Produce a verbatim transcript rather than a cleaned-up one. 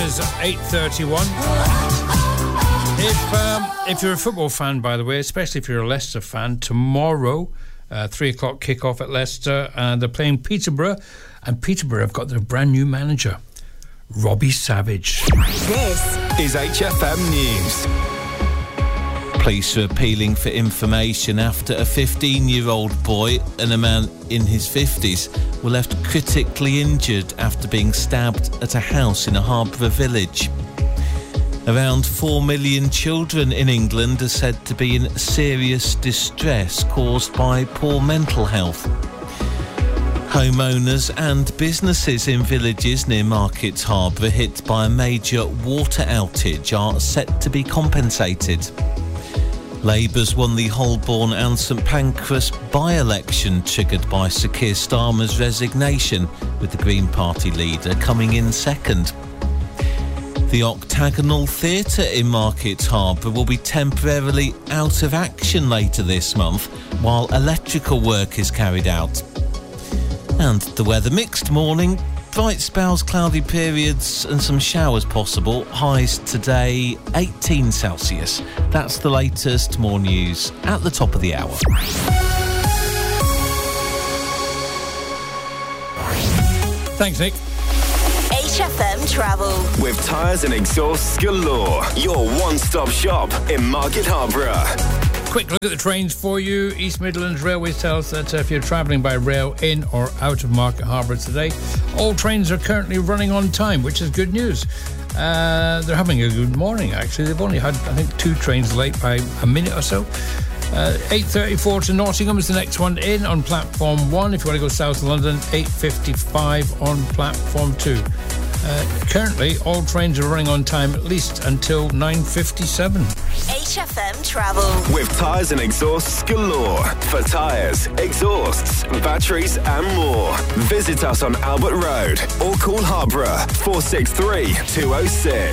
is eight thirty-one. If um, if you're a football fan, by the way, especially if you're a Leicester fan, tomorrow, uh, three o'clock kickoff at Leicester, and they're playing Peterborough, and Peterborough have got their brand new manager, Robbie Savage. This is H F M News. Police are appealing for information after a fifteen-year-old boy and a man in his fifties were left critically injured after being stabbed at a house in a Harborough village. Around four million children in England are said to be in serious distress caused by poor mental health. Homeowners and businesses in villages near Markets Harborough hit by a major water outage are set to be compensated. Labour's won the Holborn and St Pancras by-election triggered by Sir Keir Starmer's resignation, with the Green Party leader coming in second. The Octagonal Theatre in Markets Harborough will be temporarily out of action later this month while electrical work is carried out. And the weather mixed morning, bright spells, cloudy periods and some showers possible. Highs today eighteen Celsius. That's the latest. More news at the top of the hour. Thanks, Nick. H F M Travel. With tyres and exhausts galore. Your one-stop shop in Market Harborough. Quick look at the trains for you. East Midlands Railways tells that uh, if you're travelling by rail in or out of Market Harborough today, all trains are currently running on time, which is good news. Uh, they're having a good morning, actually. They've only had, I think, two trains late by a minute or so. Uh, eight thirty-four to Nottingham is the next one in on platform one. If you want to go south of London, eight fifty-five on platform two. Uh, currently, all trains are running on time at least until nine fifty-seven. H F M Travel. With tyres and exhausts galore. For tyres, exhausts, batteries and more. Visit us on Albert Road or call Harborough four six three, two oh six.